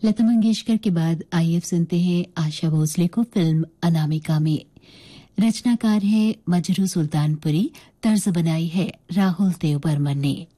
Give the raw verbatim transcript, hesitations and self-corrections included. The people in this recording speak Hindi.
लता मंगेशकर के बाद आइए सुनते हैं आशा भोसले को फिल्म अनामिका में। रचनाकार है मजरू सुल्तानपुरी, तर्ज बनाई है राहुल देव बर्मन ने।